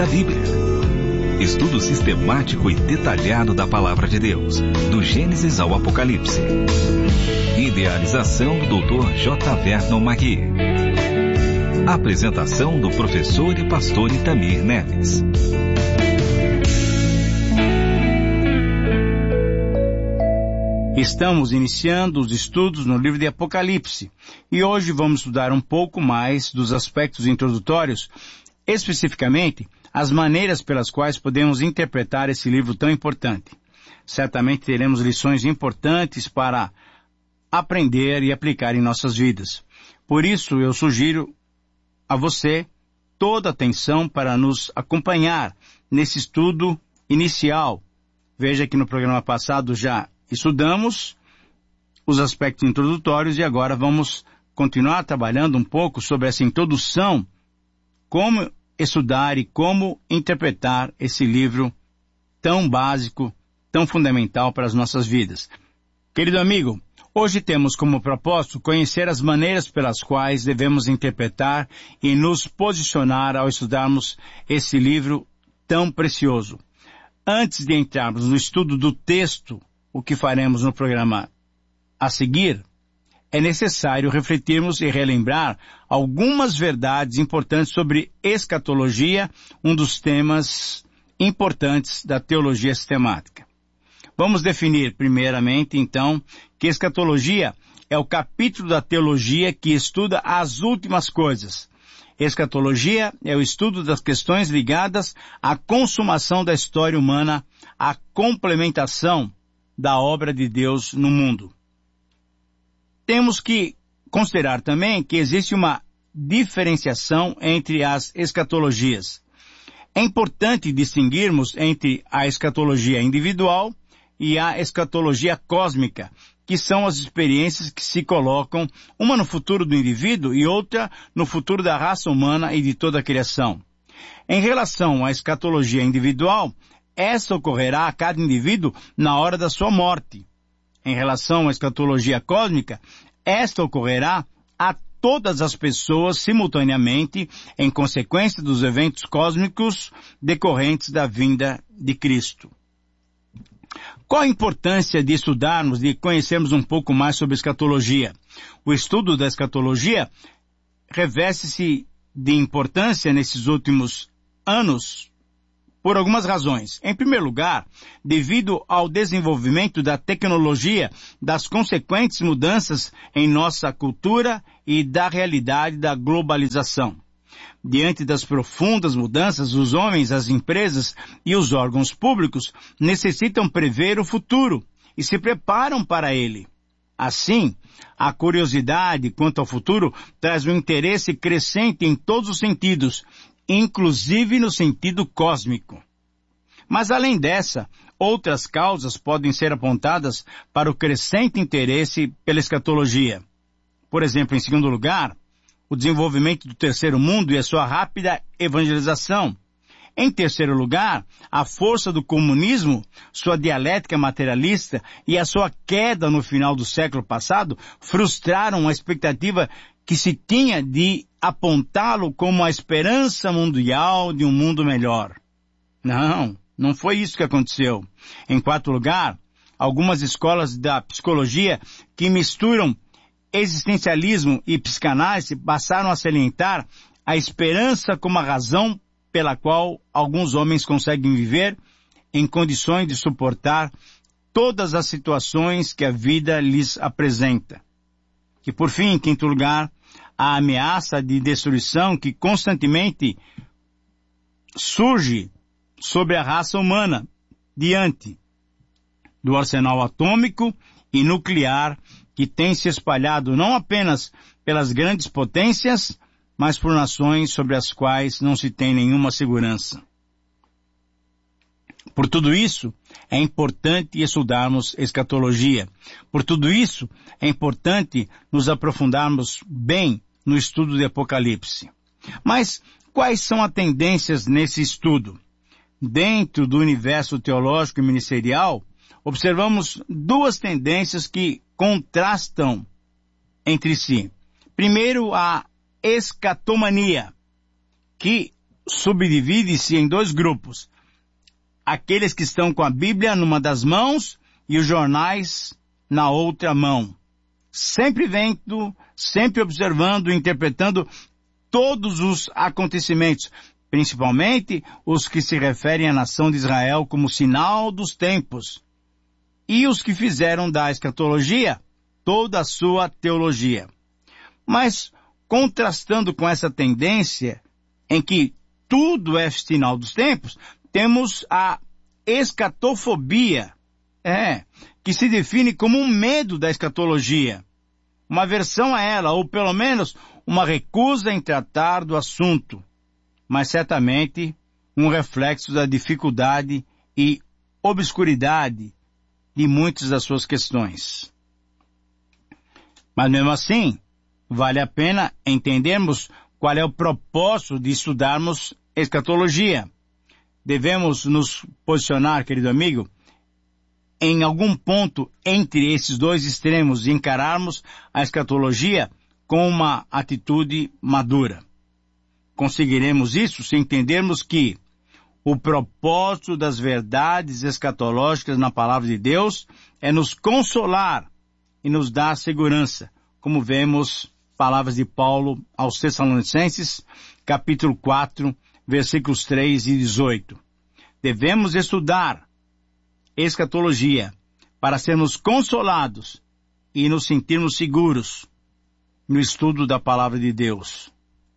da Bíblia. Estudo sistemático e detalhado da Palavra de Deus, do Gênesis ao Apocalipse. Idealização do Dr. J. Vernon Magui. Apresentação do professor e pastor Itamir Neves. Estamos iniciando os estudos no livro de Apocalipse e hoje vamos estudar um pouco mais dos aspectos introdutórios, especificamente as maneiras pelas quais podemos interpretar esse livro tão importante. Certamente teremos lições importantes para aprender e aplicar em nossas vidas. Por isso eu sugiro a você toda a atenção para nos acompanhar nesse estudo inicial. Veja que no programa passado já estudamos os aspectos introdutórios e agora vamos continuar trabalhando um pouco sobre essa introdução, como estudar e como interpretar esse livro tão básico, tão fundamental para as nossas vidas. Querido amigo, hoje temos como propósito conhecer as maneiras pelas quais devemos interpretar e nos posicionar ao estudarmos esse livro tão precioso. Antes de entrarmos no estudo do texto, o que faremos no programa a seguir, é necessário refletirmos e relembrar algumas verdades importantes sobre escatologia, um dos temas importantes da teologia sistemática. Vamos definir primeiramente, então, que escatologia é o capítulo da teologia que estuda as últimas coisas. Escatologia é o estudo das questões ligadas à consumação da história humana, à complementação da obra de Deus no mundo. Temos que considerar também que existe uma diferenciação entre as escatologias. É importante distinguirmos entre a escatologia individual e a escatologia cósmica, que são as experiências que se colocam, uma no futuro do indivíduo e outra no futuro da raça humana e de toda a criação. Em relação à escatologia individual, essa ocorrerá a cada indivíduo na hora da sua morte. Em relação à escatologia cósmica, esta ocorrerá a todas as pessoas simultaneamente em consequência dos eventos cósmicos decorrentes da vinda de Cristo. Qual a importância de estudarmos, de conhecermos um pouco mais sobre escatologia? O estudo da escatologia reveste-se de importância nesses últimos anos por algumas razões. Em primeiro lugar, devido ao desenvolvimento da tecnologia, das consequentes mudanças em nossa cultura e da realidade da globalização. Diante das profundas mudanças, os homens, as empresas e os órgãos públicos necessitam prever o futuro e se preparam para ele. Assim, a curiosidade quanto ao futuro traz um interesse crescente em todos os sentidos, inclusive no sentido cósmico. Mas além dessa, outras causas podem ser apontadas para o crescente interesse pela escatologia. Por exemplo, em segundo lugar, o desenvolvimento do terceiro mundo e a sua rápida evangelização. Em terceiro lugar, a força do comunismo, sua dialética materialista e a sua queda no final do século passado frustraram a expectativa que se tinha de apontá-lo como a esperança mundial de um mundo melhor. Não foi isso que aconteceu. Em quarto lugar, algumas escolas da psicologia que misturam existencialismo e psicanálise passaram a salientar a esperança como a razão pela qual alguns homens conseguem viver em condições de suportar todas as situações que a vida lhes apresenta. E por fim, em quinto lugar, a ameaça de destruição que constantemente surge sobre a raça humana diante do arsenal atômico e nuclear que tem se espalhado não apenas pelas grandes potências, mas por nações sobre as quais não se tem nenhuma segurança. Por tudo isso, é importante estudarmos escatologia. Por tudo isso, é importante nos aprofundarmos bem no estudo de Apocalipse. Mas quais são as tendências nesse estudo? Dentro do universo teológico e ministerial, observamos duas tendências que contrastam entre si. Primeiro, a escatomania, que subdivide-se em dois grupos. Aqueles que estão com a Bíblia numa das mãos e os jornais na outra mão. Sempre vendo, sempre observando, interpretando todos os acontecimentos, principalmente os que se referem à nação de Israel como sinal dos tempos, e os que fizeram da escatologia toda a sua teologia. Mas, contrastando com essa tendência em que tudo é sinal dos tempos, temos a escatofobia, que se define como um medo da escatologia, uma aversão a ela, ou pelo menos uma recusa em tratar do assunto, mas certamente um reflexo da dificuldade e obscuridade de muitas das suas questões. Mas mesmo assim, vale a pena entendermos qual é o propósito de estudarmos escatologia. Devemos nos posicionar, querido amigo, em algum ponto entre esses dois extremos e encararmos a escatologia com uma atitude madura. Conseguiremos isso se entendermos que o propósito das verdades escatológicas na palavra de Deus é nos consolar e nos dar segurança, como vemos palavras de Paulo aos Tessalonicenses, capítulo 4, versículos 3 e 18. Devemos estudar escatologia para sermos consolados e nos sentirmos seguros no estudo da palavra de Deus.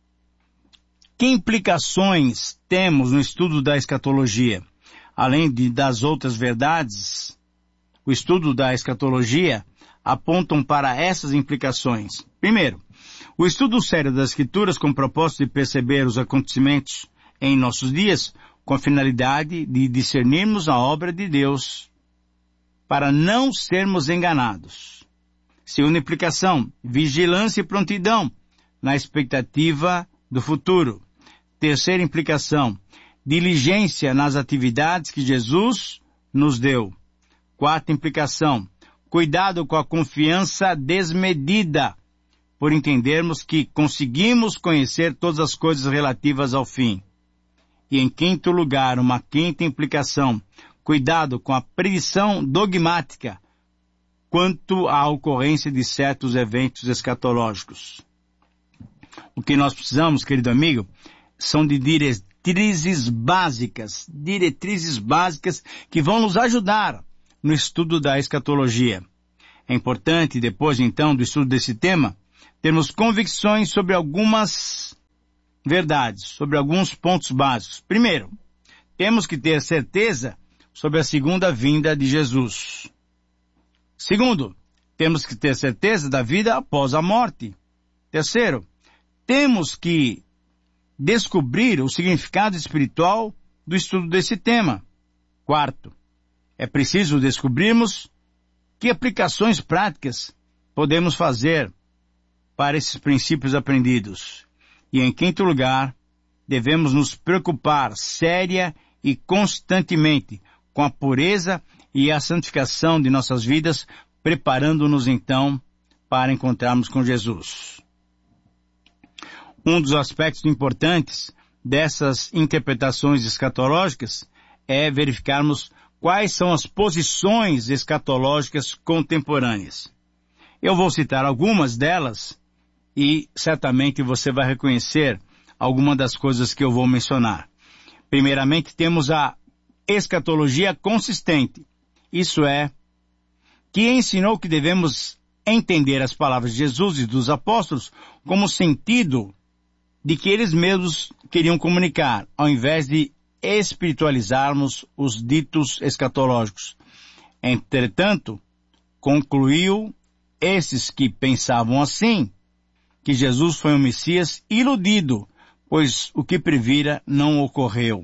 Que implicações temos no estudo da escatologia? Além das outras verdades, o estudo da escatologia apontam para essas implicações. Primeiro, o estudo sério das Escrituras com o propósito de perceber os acontecimentos em nossos dias, com a finalidade de discernirmos a obra de Deus, para não sermos enganados. Segunda implicação, vigilância e prontidão na expectativa do futuro. Terceira implicação, diligência nas atividades que Jesus nos deu. Quarta implicação, cuidado com a confiança desmedida, por entendermos que conseguimos conhecer todas as coisas relativas ao fim. E em quinto lugar, uma quinta implicação, cuidado com a predição dogmática quanto à ocorrência de certos eventos escatológicos. O que nós precisamos, querido amigo, são de diretrizes básicas que vão nos ajudar no estudo da escatologia. É importante, depois então do estudo desse tema, termos convicções sobre algumas verdades, sobre alguns pontos básicos. Primeiro, temos que ter certeza sobre a segunda vinda de Jesus. Segundo, temos que ter certeza da vida após a morte. Terceiro, temos que descobrir o significado espiritual do estudo desse tema. Quarto, é preciso descobrirmos que aplicações práticas podemos fazer para esses princípios aprendidos. E em quinto lugar, devemos nos preocupar séria e constantemente com a pureza e a santificação de nossas vidas, preparando-nos então para encontrarmos com Jesus. Um dos aspectos importantes dessas interpretações escatológicas é verificarmos quais são as posições escatológicas contemporâneas. Eu vou citar algumas delas e certamente você vai reconhecer alguma das coisas que eu vou mencionar. Primeiramente, temos a escatologia consistente. Isso é, que ensinou que devemos entender as palavras de Jesus e dos apóstolos como sentido de que eles mesmos queriam comunicar, ao invés de espiritualizarmos os ditos escatológicos. Entretanto, concluiu esses que pensavam assim, que Jesus foi um Messias iludido, pois o que previra não ocorreu.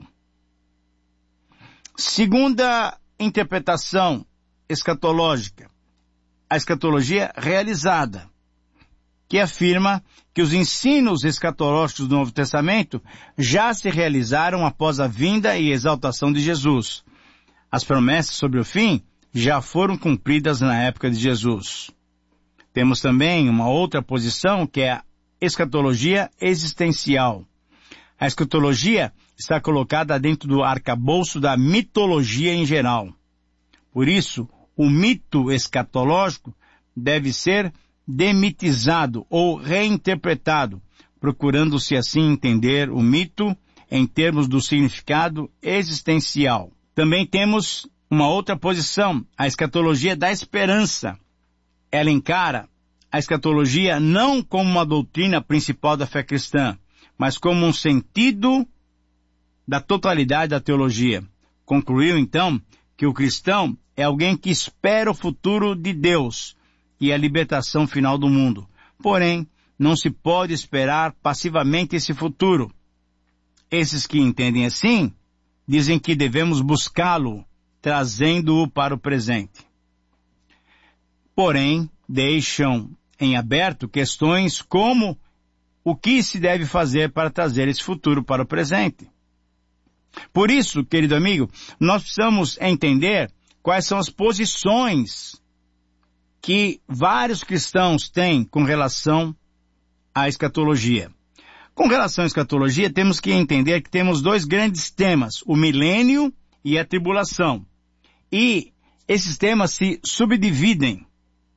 Segunda interpretação escatológica, a escatologia realizada, que afirma que os ensinos escatológicos do Novo Testamento já se realizaram após a vinda e exaltação de Jesus. As promessas sobre o fim já foram cumpridas na época de Jesus. Temos também uma outra posição que é a escatologia existencial. A escatologia está colocada dentro do arcabouço da mitologia em geral. Por isso, o mito escatológico deve ser demitizado ou reinterpretado, procurando-se assim entender o mito em termos do significado existencial. Também temos uma outra posição, a escatologia da esperança. Ela encara a escatologia não como uma doutrina principal da fé cristã, mas como um sentido da totalidade da teologia. Concluiu, então, que o cristão é alguém que espera o futuro de Deus e a libertação final do mundo. Porém, não se pode esperar passivamente esse futuro. Esses que entendem assim, dizem que devemos buscá-lo, trazendo-o para o presente. Porém, deixam em aberto questões como o que se deve fazer para trazer esse futuro para o presente. Por isso, querido amigo, nós precisamos entender quais são as posições que vários cristãos têm com relação à escatologia. Com relação à escatologia, temos que entender que temos dois grandes temas, o milênio e a tribulação. E esses temas se subdividem.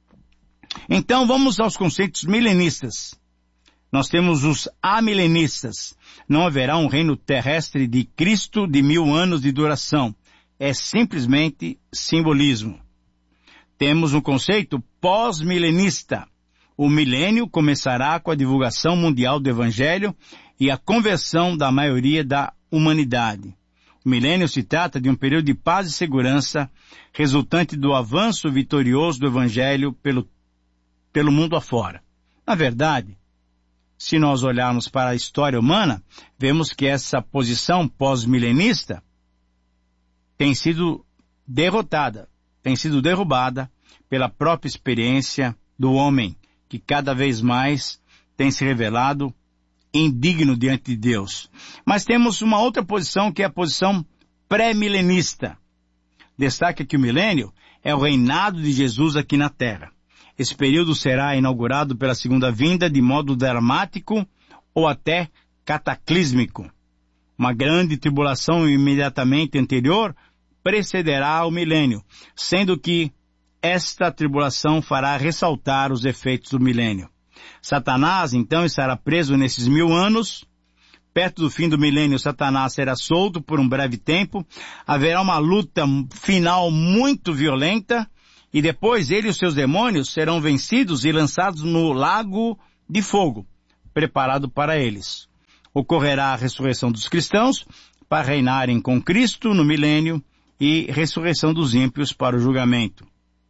Então, vamos aos conceitos milenistas. Nós temos os amilenistas. Não haverá um reino terrestre de Cristo de 1000 anos de duração. É simplesmente simbolismo. Temos um conceito pós-milenista. O milênio começará com a divulgação mundial do Evangelho e a conversão da maioria da humanidade. O milênio se trata de um período de paz e segurança resultante do avanço vitorioso do Evangelho pelo mundo afora. Na verdade, se nós olharmos para a história humana, vemos que essa posição pós-milenista tem sido derrotada, tem sido derrubada pela própria experiência do homem, que cada vez mais tem se revelado indigno diante de Deus. Mas temos uma outra posição, que é a posição pré-milenista. Destaca que o milênio é o reinado de Jesus aqui na Terra. Esse período será inaugurado pela segunda vinda de modo dramático ou até cataclísmico. Uma grande tribulação imediatamente anterior precederá o milênio, sendo que esta tribulação fará ressaltar os efeitos do milênio. Satanás, então, estará preso nesses 1000 anos. Perto do fim do milênio, Satanás será solto por um breve tempo. Haverá uma luta final muito violenta. E depois ele e os seus demônios serão vencidos e lançados no lago de fogo, preparado para eles. Ocorrerá a ressurreição dos cristãos para reinarem com Cristo no milênio e ressurreição dos ímpios para o julgamento.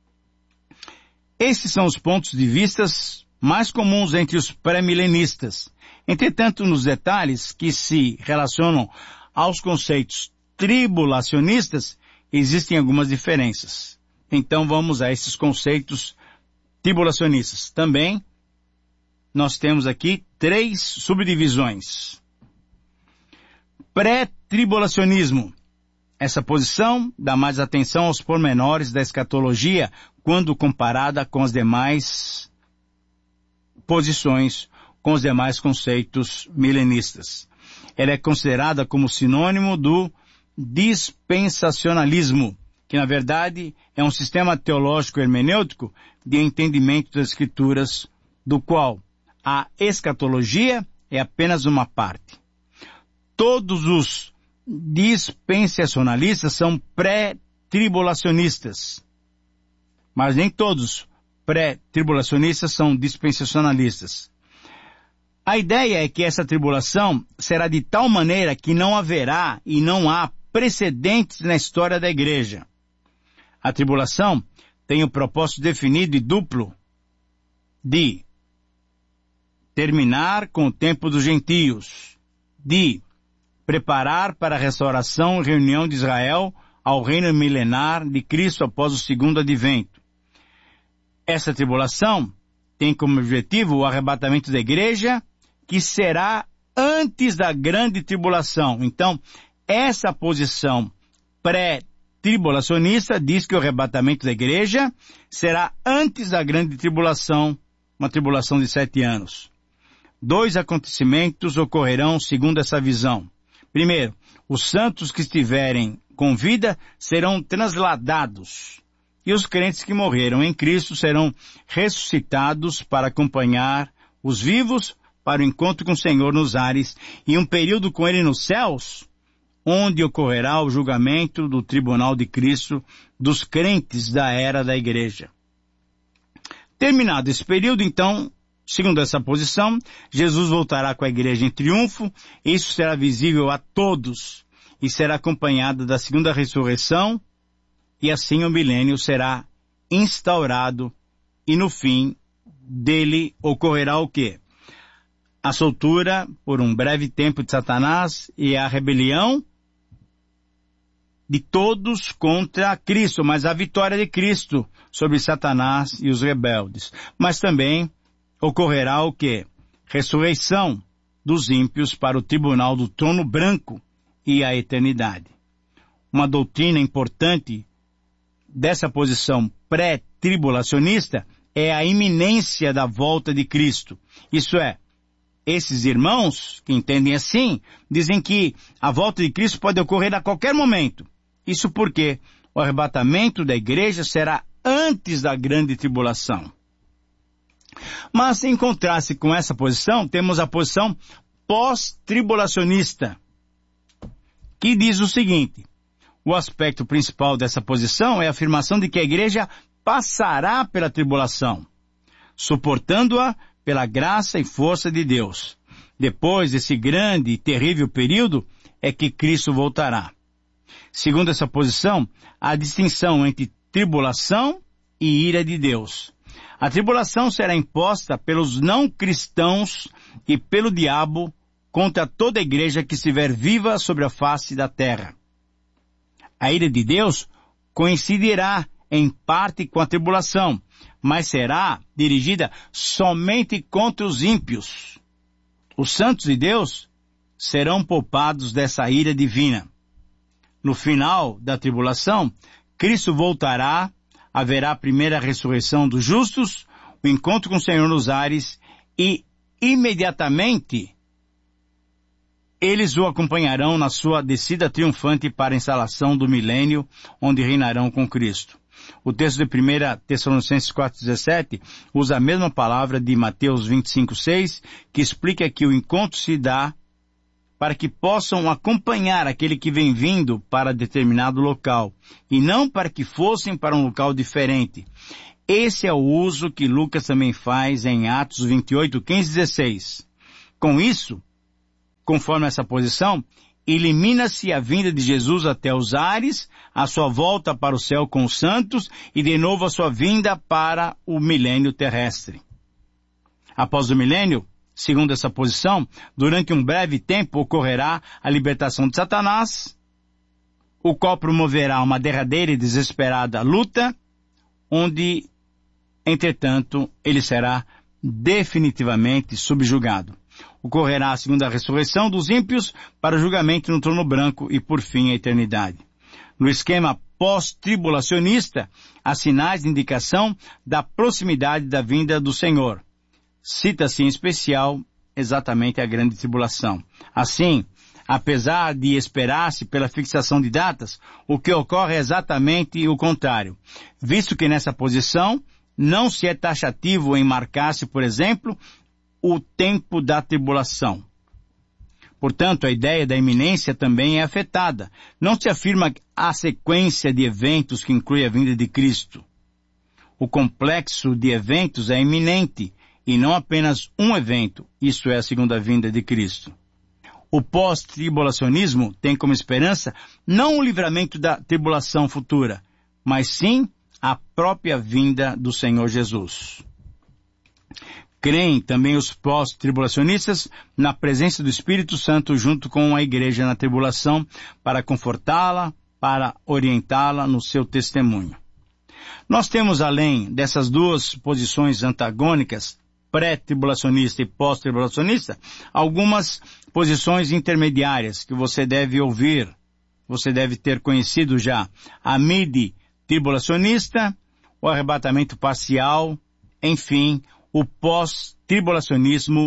Esses são os pontos de vista mais comuns entre os pré-milenistas. Entretanto, nos detalhes que se relacionam aos conceitos tribulacionistas, existem algumas diferenças. Então vamos a esses conceitos tribulacionistas. Também nós temos aqui 3 subdivisões. Pré-tribulacionismo. Essa posição dá mais atenção aos pormenores da escatologia quando comparada com as demais posições, com os demais conceitos milenistas. Ela é considerada como sinônimo do dispensacionalismo, que na verdade é um sistema teológico hermenêutico de entendimento das Escrituras, do qual a escatologia é apenas uma parte. Todos os dispensacionalistas são pré-tribulacionistas, mas nem todos pré-tribulacionistas são dispensacionalistas. A ideia é que essa tribulação será de tal maneira que não haverá e não há precedentes na história da igreja. A tribulação tem o propósito definido e duplo de terminar com o tempo dos gentios, de preparar para a restauração e reunião de Israel ao reino milenar de Cristo após o segundo advento. Essa tribulação tem como objetivo o arrebatamento da igreja, que será antes da grande tribulação. Então, essa posição pré-tribulacionista diz que o arrebatamento da igreja será antes da grande tribulação, uma tribulação de 7 anos. 2 acontecimentos ocorrerão segundo essa visão. Primeiro, os santos que estiverem com vida serão transladados, e os crentes que morreram em Cristo serão ressuscitados para acompanhar os vivos para o encontro com o Senhor nos ares e um período com Ele nos céus, onde ocorrerá o julgamento do tribunal de Cristo dos crentes da era da igreja. Terminado esse período, então, segundo essa posição, Jesus voltará com a igreja em triunfo, isso será visível a todos e será acompanhado da segunda ressurreição, e assim o milênio será instaurado e no fim dele ocorrerá o quê? A soltura por um breve tempo de Satanás e a rebelião de todos contra Cristo, mas a vitória de Cristo sobre Satanás e os rebeldes. Mas também ocorrerá o quê? Ressurreição dos ímpios para o tribunal do trono branco e a eternidade. Uma doutrina importante dessa posição pré-tribulacionista é a iminência da volta de Cristo. Isso é, esses irmãos que entendem assim, dizem que a volta de Cristo pode ocorrer a qualquer momento. Isso porque o arrebatamento da igreja será antes da grande tribulação. Mas, em contraste com essa posição, temos a posição pós-tribulacionista, que diz o seguinte: o aspecto principal dessa posição é a afirmação de que a igreja passará pela tribulação, suportando-a pela graça e força de Deus. Depois desse grande e terrível período é que Cristo voltará. Segundo essa posição, há distinção entre tribulação e ira de Deus. A tribulação será imposta pelos não cristãos e pelo diabo contra toda a igreja que estiver viva sobre a face da terra. A ira de Deus coincidirá em parte com a tribulação, mas será dirigida somente contra os ímpios. Os santos de Deus serão poupados dessa ira divina. No final da tribulação, Cristo voltará, haverá a primeira ressurreição dos justos, o encontro com o Senhor nos ares e, imediatamente, eles o acompanharão na sua descida triunfante para a instalação do milênio, onde reinarão com Cristo. O texto de 1 Tessalonicenses 4,17 usa a mesma palavra de Mateus 25,6, que explica que o encontro se dá para que possam acompanhar aquele que vem vindo para determinado local, e não para que fossem para um local diferente. Esse é o uso que Lucas também faz em Atos 28, 15 e 16. Com isso, conforme essa posição, elimina-se a vinda de Jesus até os ares, a sua volta para o céu com os santos e de novo a sua vinda para o milênio terrestre. Após o milênio, segundo essa posição, durante um breve tempo ocorrerá a libertação de Satanás, o qual promoverá uma derradeira e desesperada luta, onde, entretanto, ele será definitivamente subjugado. Ocorrerá a segunda ressurreição dos ímpios para o julgamento no trono branco e, por fim, a eternidade. No esquema pós-tribulacionista, há sinais de indicação da proximidade da vinda do Senhor. Cita-se em especial exatamente a grande tribulação. Assim, apesar de esperar-se pela fixação de datas, o que ocorre é exatamente o contrário, visto que nessa posição não se é taxativo em marcar-se, por exemplo, o tempo da tribulação. Portanto, a ideia da iminência também é afetada. Não se afirma a sequência de eventos que inclui a vinda de Cristo. O complexo de eventos é iminente, e não apenas um evento, isso é a segunda vinda de Cristo. O pós-tribulacionismo tem como esperança não o livramento da tribulação futura, mas sim a própria vinda do Senhor Jesus. Creem também os pós-tribulacionistas na presença do Espírito Santo junto com a igreja na tribulação para confortá-la, para orientá-la no seu testemunho. Nós temos, além dessas duas posições antagônicas, pré-tribulacionista e pós-tribulacionista, algumas posições intermediárias que você deve ouvir, você deve ter conhecido já: a midi-tribulacionista, o arrebatamento parcial, enfim, o pós-tribulacionismo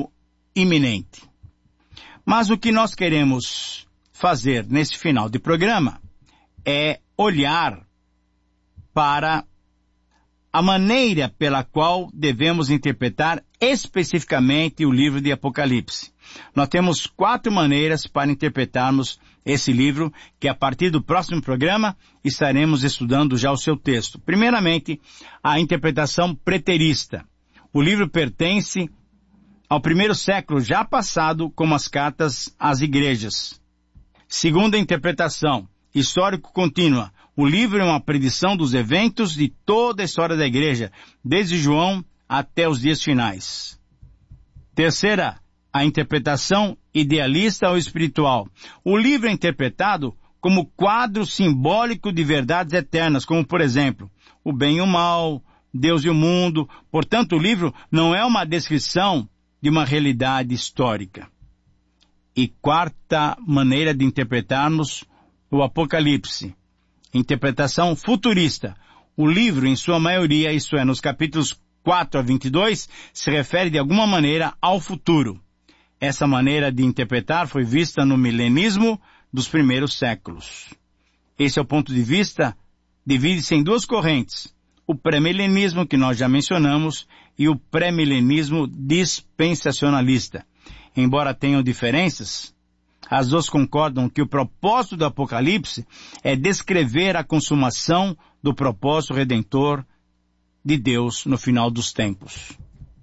iminente. Mas o que nós queremos fazer nesse final de programa é olhar para a maneira pela qual devemos interpretar especificamente o livro de Apocalipse. Nós temos 4 maneiras para interpretarmos esse livro, que a partir do próximo programa estaremos estudando já o seu texto. Primeiramente, a interpretação preterista. O livro pertence ao primeiro século já passado, como as cartas às igrejas. Segunda interpretação, histórico-contínua. O livro é uma predição dos eventos de toda a história da igreja, desde João até os dias finais. Terceira, a interpretação idealista ou espiritual. O livro é interpretado como quadro simbólico de verdades eternas, como, por exemplo, o bem e o mal, Deus e o mundo. Portanto, o livro não é uma descrição de uma realidade histórica. E quarta maneira de interpretarmos o Apocalipse, interpretação futurista. O livro, em sua maioria, isto é, nos capítulos 4 a 22, se refere de alguma maneira ao futuro. Essa maneira de interpretar foi vista no milenismo dos primeiros séculos. Esse é o ponto de vista, divide-se em 2 correntes. O pré-milenismo, que nós já mencionamos, e o pré-milenismo dispensacionalista. Embora tenham diferenças, as 2 concordam que o propósito do Apocalipse é descrever a consumação do propósito redentor de Deus no final dos tempos.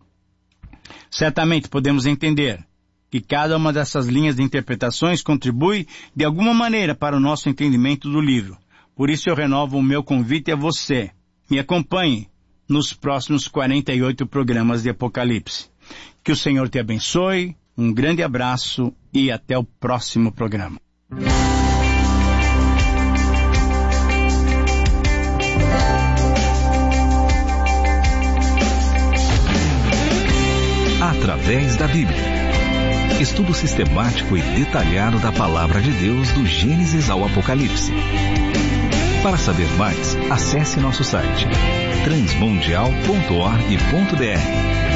Certamente podemos entender que cada uma dessas linhas de interpretações contribui de alguma maneira para o nosso entendimento do livro. Por isso eu renovo o meu convite a você. Me acompanhe nos próximos 48 programas de Apocalipse. Que o Senhor te abençoe, um grande abraço e até o próximo programa. Através da Bíblia. Estudo sistemático e detalhado da Palavra de Deus do Gênesis ao Apocalipse. Para saber mais, acesse nosso site transmundial.org.br.